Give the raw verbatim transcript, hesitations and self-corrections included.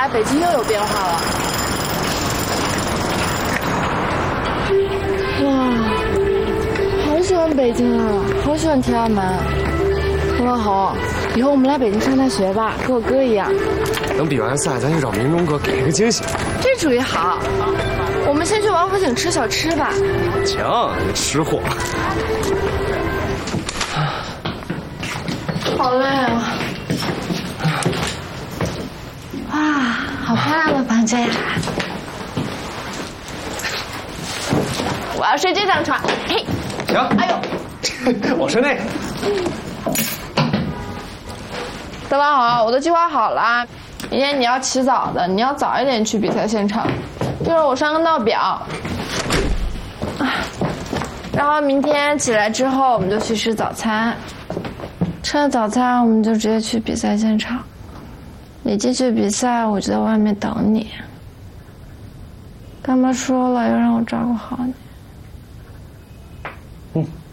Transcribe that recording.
来北京又有变化了。哇，好喜欢北京啊，好喜欢天安门。王万红，以后我们来北京上大学吧，跟我哥一样。 等比完赛，咱去找明忠哥，给他个惊喜。 这主意好。我们先去王府井吃小吃吧。 行，吃货。 好累啊！哇，好漂亮的房间呀！我要睡这张床。嘿， 行。 哎呦， 我睡那个。 德王好，我都计划好了，明天你要起早的，你要早一点去比赛现场。一会儿我上个闹表。然后明天起来之后，我们就去吃早餐。吃了早餐，我们就直接去比赛现场。你进去比赛，我就在外面等你。干妈说了，要让我照顾好你。 嗯。